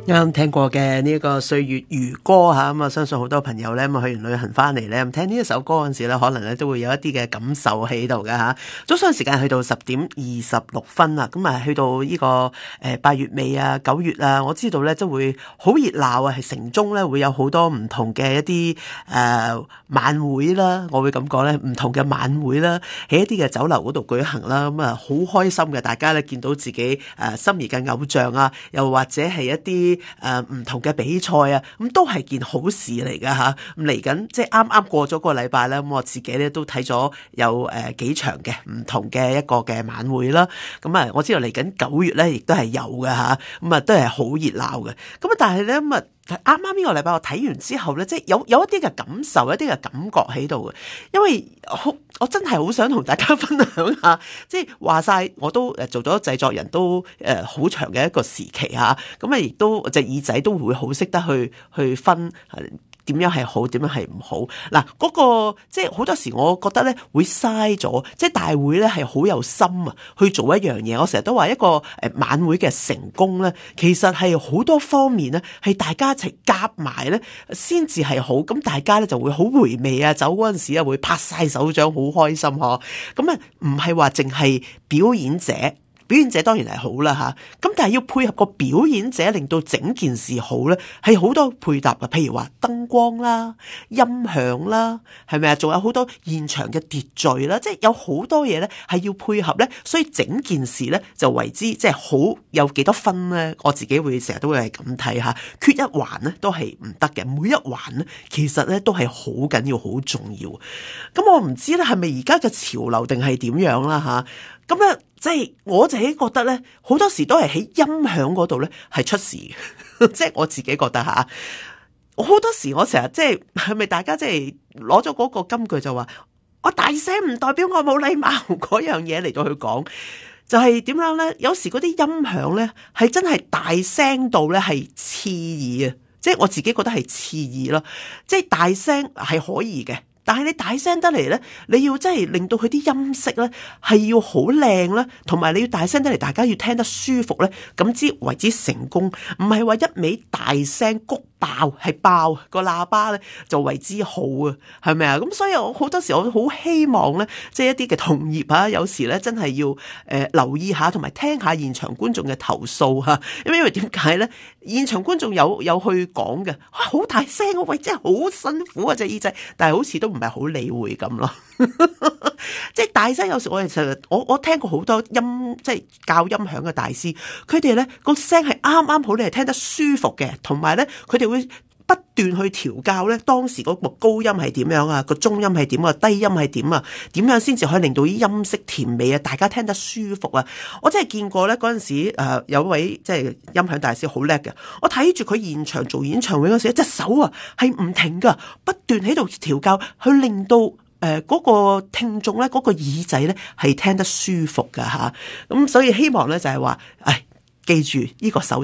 啱聽過嘅呢一個歲月如歌吓，咁啊相信好多朋友咧，咁去完旅行翻嚟咧，咁聽呢一首歌嗰陣時咧，可能咧都會有一啲嘅感受喺度嘅吓。早上時間去到10:26啦，咁啊去到呢個8月尾啊9月啊，我知道咧都會好熱鬧啊，係城中咧會有好多唔同嘅一啲晚會啦，我會咁講咧，唔同嘅晚會啦，喺一啲嘅酒樓嗰度舉行啦，咁啊好開心嘅，大家咧見到自己心儀嘅偶像啊，又或者係一啲唔同嘅比賽啊，咁都係件好事嚟㗎吓。咁嚟緊即係啱啱過咗個禮拜咧，咁我自己咧都睇咗有幾場嘅唔同嘅一個嘅晚會啦。咁啊，我知道嚟緊9月咧，亦都係有嘅吓，咁啊都係好熱鬧嘅。咁啊，但係咧咁啊。啱啱呢個禮拜我睇完之後咧，即係有一啲嘅感受，一啲嘅感覺喺度嘅，因為我真係好想同大家分享下，即係話晒我都做咗製作人都好長嘅一個時期吓，咁啊亦都隻耳仔都會好識得去分點樣係好，點樣係唔好。嗱，嗰個即係好多時我覺得咧會嘥咗，即係大會咧係好有心啊去做一樣嘢。我成日都話一個晚會嘅成功咧，其實係好多方面咧係大家一齊夾埋咧先至係好。咁大家咧就會好回味啊，走嗰陣時啊會拍晒手掌，好開心嗬。咁啊唔係話淨係表演者。表演者當然係好啦吓，咁但係要配合個表演者，令到整件事好咧，係好多配搭嘅。譬如話燈光啦、音響啦，係咪啊？仲有好多現場嘅秩序啦，即係有好多嘢咧係要配合咧，所以整件事咧就為之即係好有幾多分咧？我自己會成日都會係咁睇吓，缺一環咧都係唔得嘅，每一環咧其實咧都係好緊要、好重要。咁我唔知咧係咪而家嘅潮流定係點樣啦吓？咁咧，即係我自己覺得咧，好多時都係喺音響嗰度咧係出事嘅，即係我自己覺得吓。好多時我成日即係咪大家即係攞咗嗰個金句就話，我大聲唔代表我冇禮貌嗰樣嘢嚟到去講，就係點樣咧？有時嗰啲音響咧係真係大聲到咧係刺耳啊！即係我自己覺得係刺耳咯，即係大聲係可以嘅。但係你大聲得嚟咧，你要真係令到佢啲音色咧係要好靚啦，同埋你要大聲得嚟，大家要聽得舒服咧，咁之為之成功。唔係話一味大聲谷爆，係爆個喇叭咧就為之好啊，係咪啊？咁所以我好多時我好希望咧，即係一啲嘅同業啊，有時咧真係要留意下，同埋聽下現場觀眾嘅投訴吓。因為點解咧？現場觀眾有去講嘅，好大聲啊，喂，真係好辛苦啊隻耳仔，但係好似都唔係好理會咁咯。即係大聲，有時我其實我聽過好多音，即係教音響嘅大師，佢哋咧個聲係啱啱好，你係聽得舒服嘅，同埋咧佢哋會不斷去調教咧，當時嗰個高音係點樣啊，個中音係點啊，低音係點啊，點樣先至可以令到啲音色甜美啊，大家聽得舒服啊。我真係見過咧，嗰陣時有一位即係音響大師好叻嘅，我睇住佢現場做演唱會嗰時，一隻手啊係唔停噶，不斷喺度調教，去令到嗰個聽眾咧，嗰個耳仔咧係聽得舒服噶吓。咁所以希望咧就係話，記住呢個手。